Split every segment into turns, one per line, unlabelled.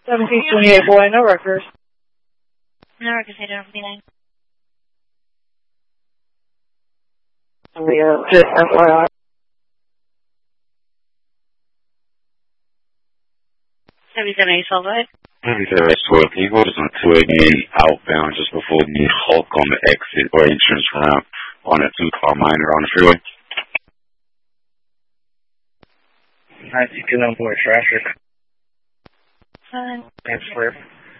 1728 boy, no records.
No records, 859.
Just FYI.
77
77 can you go to some 288 outbound just before the Hulk on the exit or entrance ramp on a 2-car minor on the freeway?
I see 2 boy traffic.
That's
clear.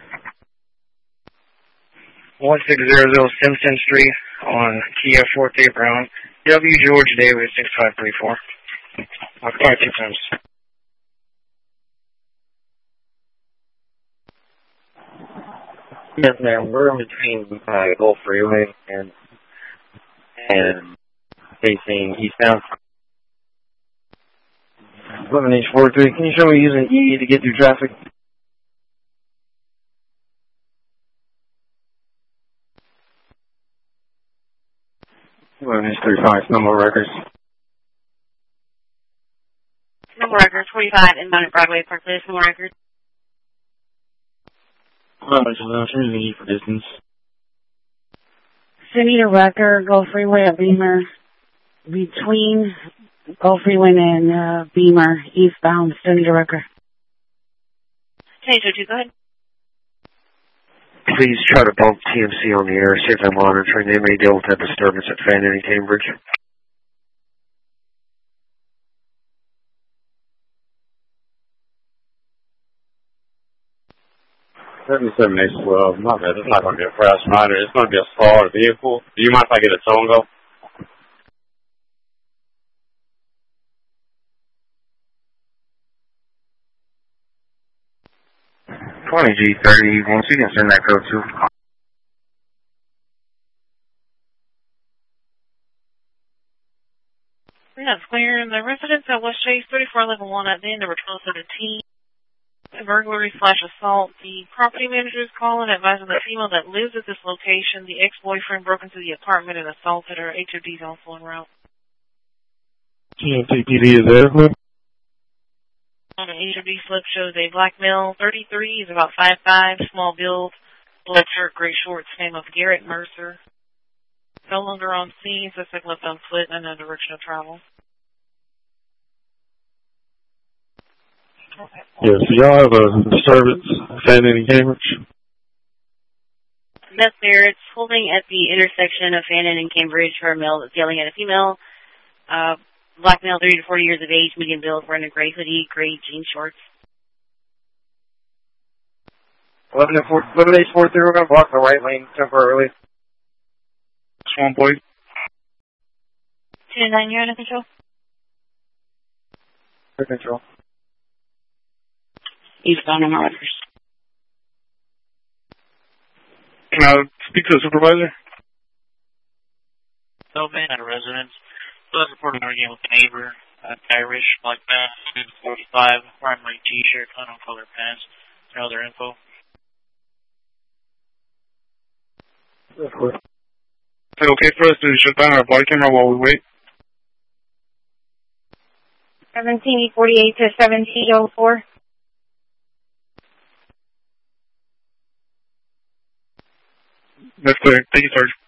1600 Simpson Street on Kia Forte Brown. W. George Davis 6534. I'll call 2 times.
Yes, ma'am. We're in between Gulf Freeway and facing eastbound.
11H43. Can you show me using EE to get through traffic?
11H35. No more records.
No more records. 45 inbound at Broadway Park Place. No more records.
For distance.
Send a record, Gulf Freeway at Beamer. Between Gulf Freeway and Beamer, eastbound, send a record.
1002, go ahead.
Please try to bump TMC on the air, see if they're monitoring. They may deal with that disturbance at Fannin and Cambridge.
77H12. My bad. It's not going to be a crash minor. It's going to be a smaller vehicle. Do you mind if I get a tow and go?
20G30. Once you can send that code too.
Yeah, it's clear. The residents at West Chase 3411 at the end of 1217. Burglary/assault. The property manager is calling, advising the female that lives at this location. The ex-boyfriend broke into the apartment and assaulted her. HOD is also en route.
TPD is there, man?
On an HOD slip shows a black male, 33, is about 5'5", small build, black shirt, gray shorts, name of Garrett Mercer. No longer on scene, suspect left on foot and in the direction of travel.
Yes, so y'all have a disturbance, Fannin and Cambridge?
That's there. It's holding at the intersection of Fannin and Cambridge for a male that's yelling at a female. Black male, 30 to 40 years of age, medium build, wearing a gray hoodie, gray jean shorts.
11H43, we're going to block the right lane temporarily. Swan boy.
2-9, you're under control?
Under control.
Eastbound on my records.
Can I speak to the supervisor?
Sylvan at a residence. Was reporting arguing with a neighbor. Irish, black pants, 45, primary t-shirt, unknown color pants. No other info.
That's cool. Is it okay for us to shut down our body camera while we wait?
1748 to 1704.
That's clear. Thank you, Sarge.